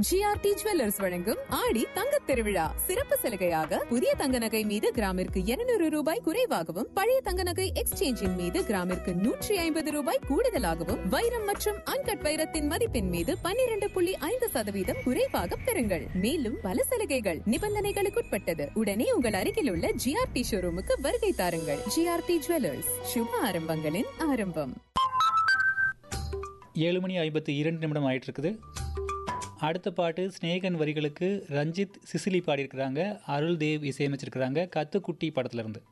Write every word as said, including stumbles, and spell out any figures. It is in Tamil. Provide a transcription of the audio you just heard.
ஜிஆர்டி ஜுவல்லர்ஸ் வழங்கும் ஆடி தங்கத் திருவிழா சிறப்பு சலுகையாக புதிய தங்க நகை மீது கிராமிற்கு இருநூறு ரூபாய் குறைவாகவும் பழைய தங்க நகை எக்ஸ்சேஞ்சின் மீது கிராமிற்கு நூற்றி ஐம்பது ரூபாய் கூடுதலாகவும் வைரம் மற்றும் அன்கட் வைரத்தின் மதிப்பின் மீது பன்னிரண்டு புள்ளி ஐந்து சதவீதம் குறைவாக பெறுங்கள். மேலும் பல சலுகைகள் நிபந்தனைகளுக்குட்பட்டது. உடனே உங்கள் அருகில் உள்ள ஜிஆர்டி ஷோரூமுக்கு வருகை தாருங்கள். ஜிஆர்டி ஜுவல்லர்ஸ், சுப ஆரம்பங்களின் ஆரம்பம். ஏழு மணி ஐம்பத்தி இரண்டு நிமிடம் ஆயிட்டு இருக்குது. அடுத்த பாட்டு ஸ்நேகன் வரிகளுக்கு ரஞ்சித் சிசிலி பாடியிருக்கிறாங்க. அருள் தேவ் இசையமைச்சிருக்கிறாங்க. கத்துக்குட்டி படத்துலேருந்து.